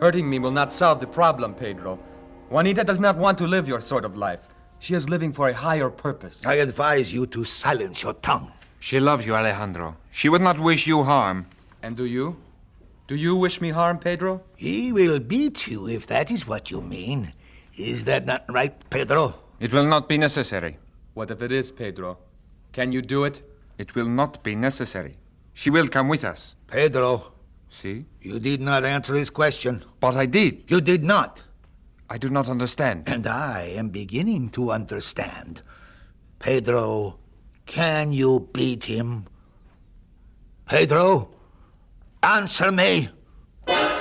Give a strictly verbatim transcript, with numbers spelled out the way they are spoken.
Hurting me will not solve the problem, Pedro. Juanita does not want to live your sort of life. She is living for a higher purpose. I advise you to silence your tongue. She loves you, Alejandro. She would not wish you harm. And do you? Do you wish me harm, Pedro? He will beat you if that is what you mean. Is that not right, Pedro? It will not be necessary. What if it is, Pedro? Can you do it? It will not be necessary. She will come with us. Pedro. See? You did not answer his question. But I did. You did not. I do not understand. And I am beginning to understand. Pedro, can you beat him? Pedro, answer me.